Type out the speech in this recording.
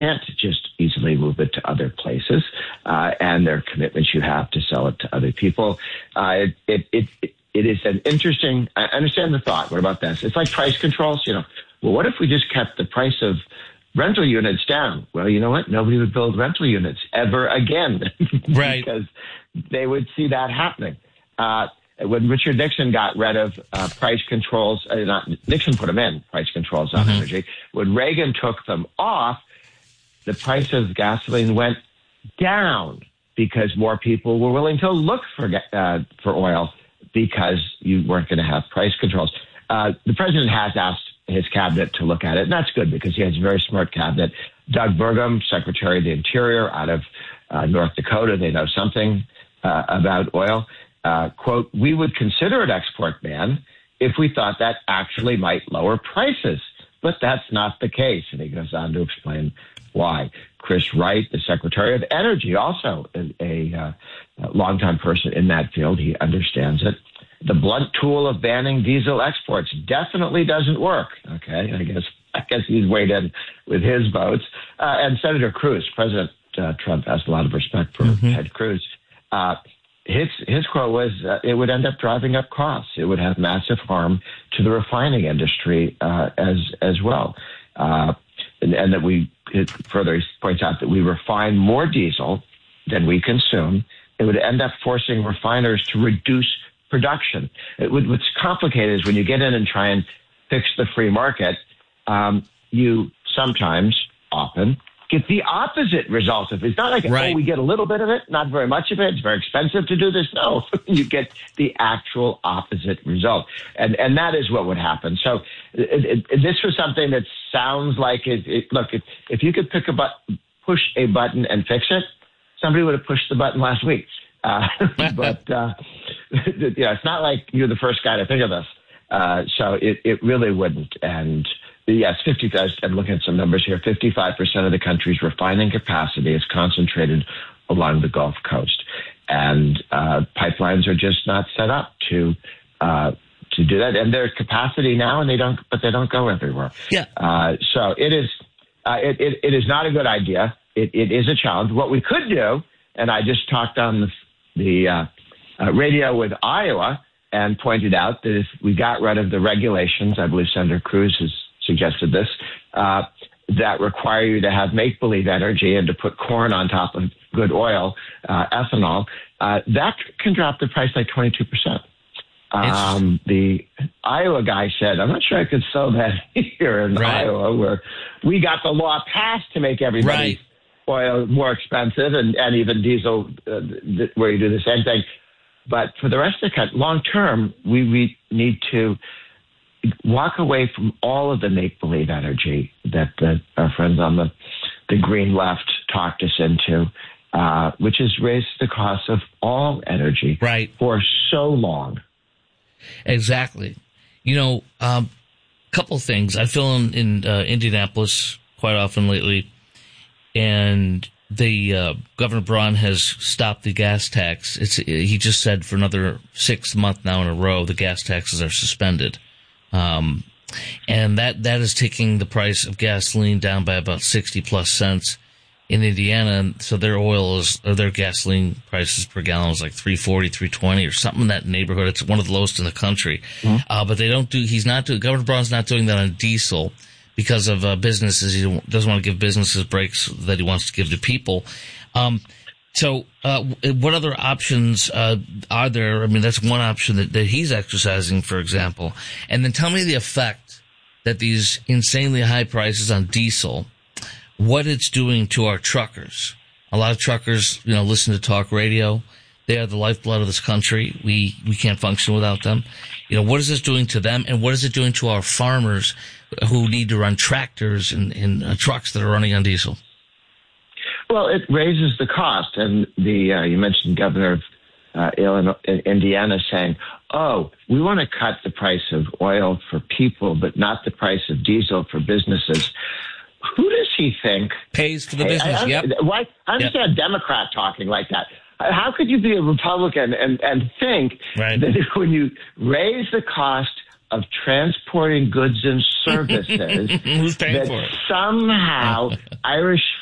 can't just easily move it to other places, and there are commitments you have to sell it to other people. It is an interesting. I understand the thought. What about this? It's like price controls. Well, what if we just kept the price of rental units down? Well, you know what? Nobody would build rental units ever again, right? Because they would see that happening. When Richard Nixon got rid of price controls, Nixon put them in, price controls on energy. When Reagan took them off, the price of gasoline went down because more people were willing to look for oil because you weren't going to have price controls. The president has asked his cabinet to look at it, and that's good because he has a very smart cabinet. Doug Burgum, Secretary of the Interior out of North Dakota, they know something about oil. Quote, we would consider an export ban if we thought that actually might lower prices, but that's not the case. And he goes on to explain why. Chris Wright, the Secretary of Energy, also a longtime person in that field. He understands it. The blunt tool of banning diesel exports definitely doesn't work. Okay, I guess he's weighed in with his votes. And Senator Cruz, President Trump has a lot of respect for Ted Cruz. His quote was, it would end up driving up costs. It would have massive harm to the refining industry as well. And that he points out that we refine more diesel than we consume. It would end up forcing refiners to reduce production. What's complicated is when you get in and try and fix the free market, you often get the opposite result of it. It's not like, we get a little bit of it, not very much of it. It's very expensive to do this. No, you get the actual opposite result. And that is what would happen. So this was something that sounds like look, if you could push a button and fix it, somebody would have pushed the button last week. But it's not like you're the first guy to think of this. So it really wouldn't. And yes, I'm looking at some numbers here. 55% of the country's refining capacity is concentrated along the Gulf Coast, and pipelines are just not set up to do that. And there's capacity now, but they don't go everywhere. Yeah. So it is not a good idea. It is a challenge. What we could do, and I just talked on the radio with Iowa and pointed out that if we got rid of the regulations, I believe Senator Cruz has suggested this, that require you to have make-believe energy and to put corn on top of good oil, ethanol, that can drop the price like 22%. The Iowa guy said, I'm not sure I could sell that here in Iowa, where we got the law passed to make everybody's oil more expensive and even diesel, where you do the same thing. But for the rest of the country, long term, we need to walk away from all of the make-believe energy that our friends on the green left talked us into, which has raised the cost of all energy for so long. Exactly. Couple things. I fill in Indianapolis quite often lately, and Governor Braun has stopped the gas tax. He just said for another 6th month now in a row, the gas taxes are suspended. And that is taking the price of gasoline down by about 60 plus cents in Indiana. And so their gasoline prices per gallon is like $3.40, $3.20 or something in that neighborhood. It's one of the lowest in the country. Mm-hmm. But Governor Braun's not doing that on diesel because of businesses. He doesn't want to give businesses breaks that he wants to give to people. So what other options are there? I mean, that's one option that he's exercising, for example. And then tell me the effect that these insanely high prices on diesel, what it's doing to our truckers. A lot of truckers, listen to talk radio. They are the lifeblood of this country. We can't function without them. What is this doing to them, and what is it doing to our farmers who need to run tractors and trucks that are running on diesel? Well, it raises the cost, and you mentioned Governor of Indiana saying, we want to cut the price of oil for people, but not the price of diesel for businesses. Who does he think pays for the business? I understand a Democrat talking like that. How could you be a Republican and think that when you raise the cost of transporting goods and services Who's paying that for it? somehow Irish